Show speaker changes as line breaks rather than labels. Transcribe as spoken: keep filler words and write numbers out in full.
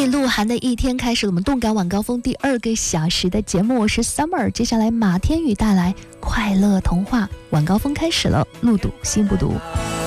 嘿，鹿晗的一天开始了，我们动感晚高峰第二个小时的节目，我是 Summer。接下来马天宇带来快乐童话，晚高峰开始了，路读心不读。